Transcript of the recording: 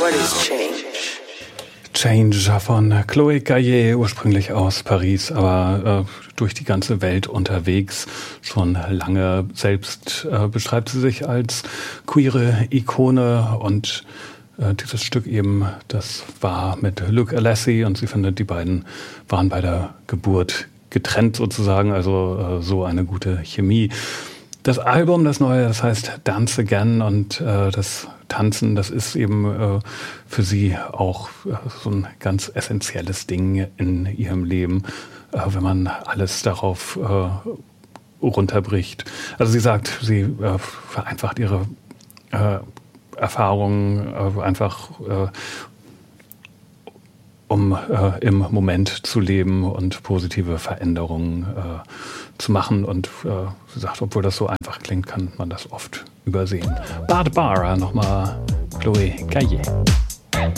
Change von Chloé Caillet, ursprünglich aus Paris, aber durch die ganze Welt unterwegs schon lange. Selbst beschreibt sie sich als queere Ikone und dieses Stück eben, das war mit Luke Alessi und sie findet, die beiden waren bei der Geburt getrennt sozusagen, also so eine gute Chemie. Das Album, das neue, das heißt Dance Again und das Tanzen, das ist eben für sie auch so ein ganz essentielles Ding in ihrem Leben, wenn man alles darauf runterbricht. Also sie sagt, sie vereinfacht ihre Erfahrungen einfach um im Moment zu leben und positive Veränderungen zu machen. Und sie sagt, obwohl das so einfach klingt, kann man das oft übersehen. Barbara, nochmal Chloé Caillet.